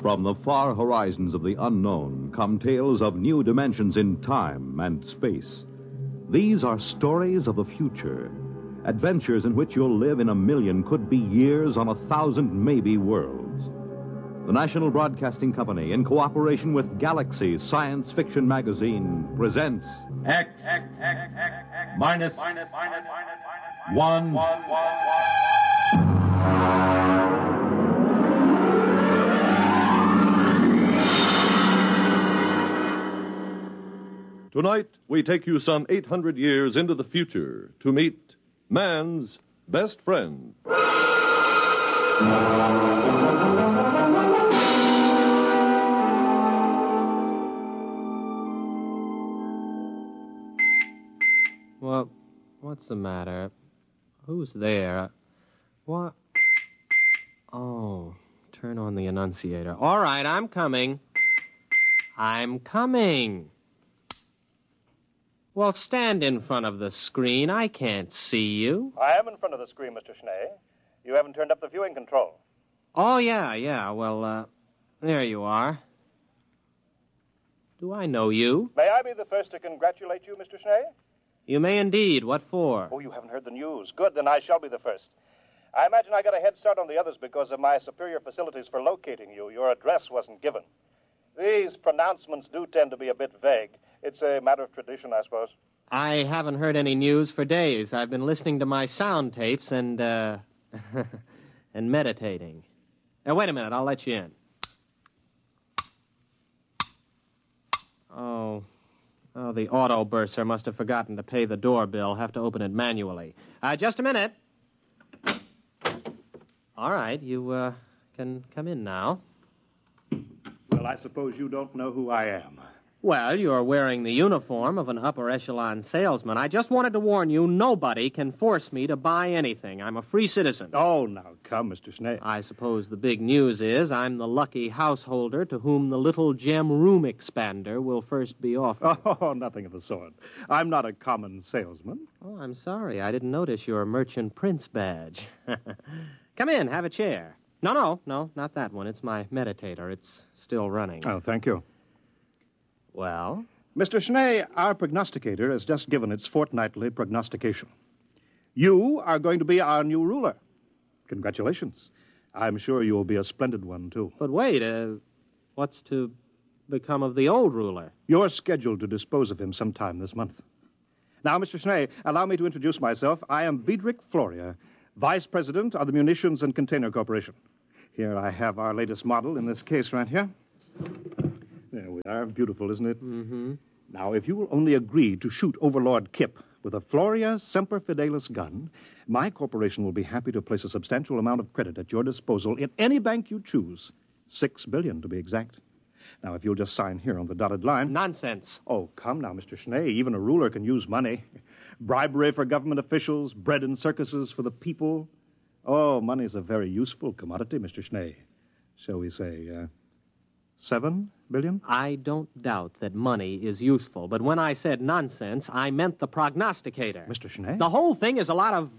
From the far horizons of the unknown come tales of new dimensions in time and space. These are stories of the future, adventures in which you'll live in a million, could be years, on 1,000 maybe worlds. The National Broadcasting Company, in cooperation with Galaxy Science Fiction Magazine, presents X minus 1. Tonight, we take you some 800 years into the future to meet man's best friend. Well, what's the matter? Who's there? What? Oh, turn on the annunciator. All right, I'm coming. I'm coming. Well, stand in front of the screen. I can't see you. I am in front of the screen, Mr. Schnee. You haven't turned up the viewing control. Oh, yeah. Well, there you are. Do I know you? May I be the first to congratulate you, Mr. Schnee? You may indeed. What for? Oh, you haven't heard the news. Good, then I shall be the first. I imagine I got a head start on the others because of my superior facilities for locating you. Your address wasn't given. These pronouncements do tend to be a bit vague. It's a matter of tradition, I suppose. I haven't heard any news for days. I've been listening to my sound tapes and and meditating. Now, wait a minute. I'll let you in. Oh, the auto bursar must have forgotten to pay the doorbell. Have to open it manually. Just a minute. All right, you can come in now. Well, I suppose you don't know who I am. Well, you're wearing the uniform of an upper echelon salesman. I just wanted to warn you, nobody can force me to buy anything. I'm a free citizen. Oh, now, come, Mr. Schnee. I suppose the big news is I'm the lucky householder to whom the little gem room expander will first be offered. Oh, nothing of the sort. I'm not a common salesman. Oh, I'm sorry. I didn't notice your merchant prince badge. Come in, have a chair. No, not that one. It's my meditator. It's still running. Oh, thank you. Well? Mr. Schnee, our prognosticator has just given its fortnightly prognostication. You are going to be our new ruler. Congratulations. I'm sure you will be a splendid one, too. But wait, what's to become of the old ruler? You're scheduled to dispose of him sometime this month. Now, Mr. Schnee, allow me to introduce myself. I am Biedrich Floria, Vice President of the Munitions and Container Corporation. Here I have our latest model in this case right here. There we are. Beautiful, isn't it? Mm-hmm. Now, if you will only agree to shoot Overlord Kip with a Floria Semper Fidelis gun, my corporation will be happy to place a substantial amount of credit at your disposal in any bank you choose. $6 billion, to be exact. Now, if you'll just sign here on the dotted line... Nonsense. Oh, come now, Mr. Schnee. Even a ruler can use money. Bribery for government officials, bread and circuses for the people. Oh, money's a very useful commodity, Mr. Schnee. Shall we say, $7 billion? I don't doubt that money is useful, but when I said nonsense, I meant the prognosticator. Mr. Schnee? The whole thing is a lot of,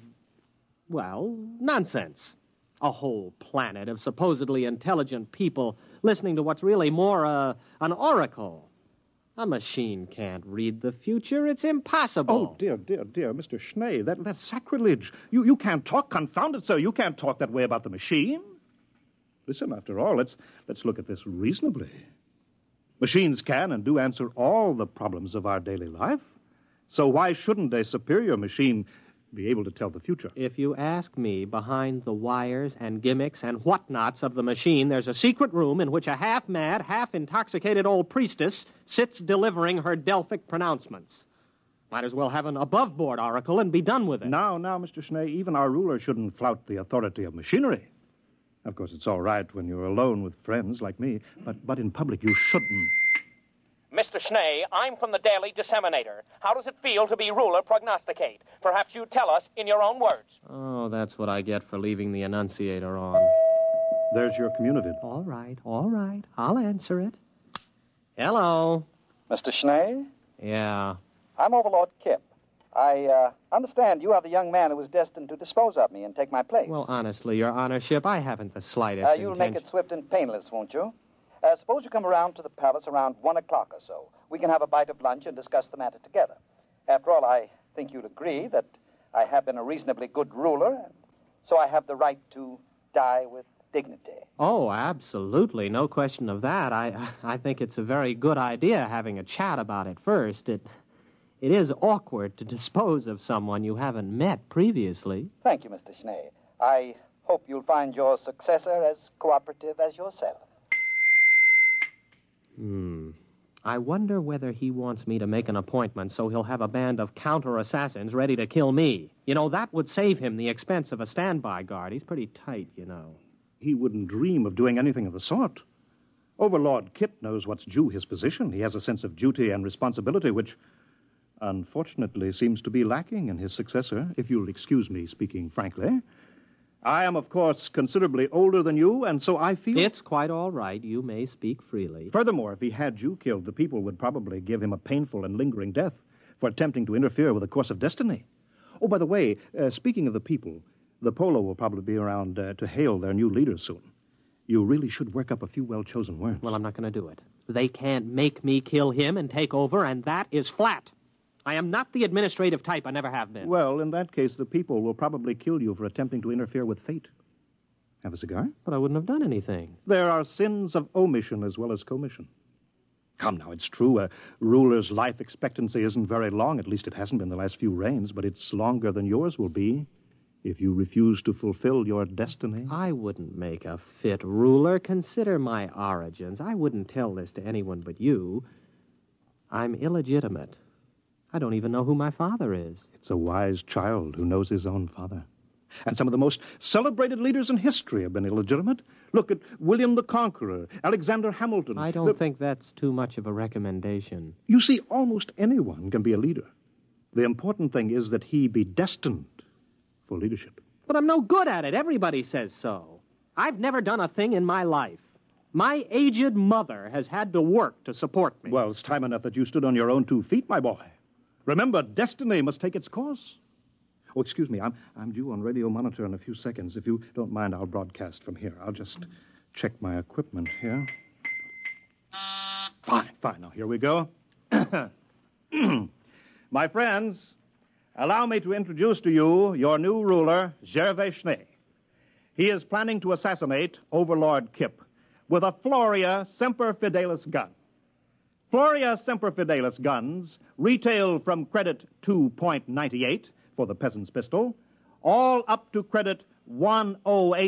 nonsense. A whole planet of supposedly intelligent people listening to what's really more an oracle. A machine can't read the future. It's impossible. Oh, dear, Mr. Schnee, that's sacrilege. You can't talk, confound it, sir. You can't talk that way about the machine. Listen, after all, let's look at this reasonably. Machines can and do answer all the problems of our daily life. So why shouldn't a superior machine be able to tell the future? If you ask me, behind the wires and gimmicks and whatnots of the machine, there's a secret room in which a half-mad, half-intoxicated old priestess sits delivering her Delphic pronouncements. Might as well have an above-board oracle and be done with it. Now, Mr. Schnee, even our ruler shouldn't flout the authority of machinery. Of course, it's all right when you're alone with friends like me, but in public you shouldn't. Mr. Schnee, I'm from the Daily Disseminator. How does it feel to be ruler prognosticate? Perhaps you tell us in your own words. Oh, that's what I get for leaving the annunciator on. There's your community. All right. I'll answer it. Hello. Mr. Schnee? Yeah. I'm Overlord Kip. I understand you are the young man who was destined to dispose of me and take my place. Well, honestly, Your Honorship, I haven't the slightest You'll intention... make it swift and painless, won't you? Suppose you come around to the palace around 1 o'clock or so. We can have a bite of lunch and discuss the matter together. After all, I think you'd agree that I have been a reasonably good ruler, so I have the right to die with dignity. Oh, absolutely. No question of that. I think it's a very good idea having a chat about it first. It is awkward to dispose of someone you haven't met previously. Thank you, Mr. Schnee. I hope you'll find your successor as cooperative as yourself. I wonder whether he wants me to make an appointment so he'll have a band of counter-assassins ready to kill me. You know, that would save him the expense of a standby guard. He's pretty tight, you know. He wouldn't dream of doing anything of the sort. Overlord Kip knows what's due his position. He has a sense of duty and responsibility, which, unfortunately, seems to be lacking in his successor, if you'll excuse me speaking frankly. I am, of course, considerably older than you, and so I feel... It's quite all right. You may speak freely. Furthermore, if he had you killed, the people would probably give him a painful and lingering death for attempting to interfere with the course of destiny. Oh, by the way, speaking of the people, the Polo will probably be around to hail their new leader soon. You really should work up a few well-chosen words. Well, I'm not going to do it. They can't make me kill him and take over, and that is flat. I am not the administrative type. I never have been. Well, in that case, the people will probably kill you for attempting to interfere with fate. Have a cigar? But I wouldn't have done anything. There are sins of omission as well as commission. Come now, it's true. A ruler's life expectancy isn't very long. At least it hasn't been the last few reigns, but it's longer than yours will be if you refuse to fulfill your destiny. I wouldn't make a fit ruler. Consider my origins. I wouldn't tell this to anyone but you. I'm illegitimate. I don't even know who my father is. It's a wise child who knows his own father. And some of the most celebrated leaders in history have been illegitimate. Look at William the Conqueror, Alexander Hamilton. I don't think that's too much of a recommendation. You see, almost anyone can be a leader. The important thing is that he be destined for leadership. But I'm no good at it. Everybody says so. I've never done a thing in my life. My aged mother has had to work to support me. Well, it's time enough that you stood on your own 2 feet, my boy. Remember, destiny must take its course. Oh, excuse me, I'm due on radio monitor in a few seconds. If you don't mind, I'll broadcast from here. I'll just check my equipment here. Fine. Now, here we go. My friends, allow me to introduce to you your new ruler, Gervais Schnee. He is planning to assassinate Overlord Kip with a Floria Semper Fidelis gun. Floria Semper Fidelis guns retail from credit 2.98 for the peasant's pistol, all up to credit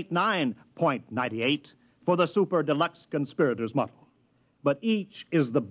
1089.98 for the super deluxe conspirator's model. But each is the